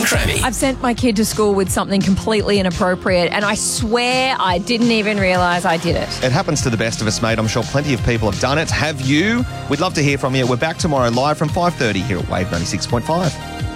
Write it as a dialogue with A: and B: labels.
A: Crammy.
B: I've sent my kid to school with something completely inappropriate, and I swear I didn't even realise I did it.
C: It happens to the best of us, mate. I'm sure plenty of people have done it. Have you? We'd love to hear from you. We're back tomorrow live from 5:30 here at Wave 96.5.